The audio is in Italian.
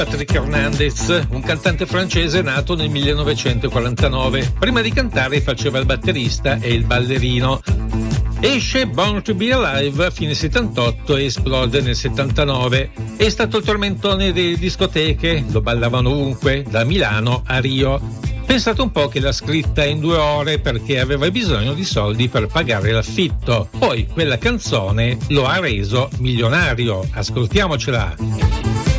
Patrick Hernandez, un cantante francese nato nel 1949. Prima di cantare faceva il batterista e il ballerino. Esce Born to Be Alive a fine 78 e esplode nel 79. È stato il tormentone delle discoteche, lo ballavano ovunque, da Milano a Rio. Pensate un po' che l'ha scritta in 2 ore perché aveva bisogno di soldi per pagare l'affitto. Poi quella canzone lo ha reso milionario. Ascoltiamocela.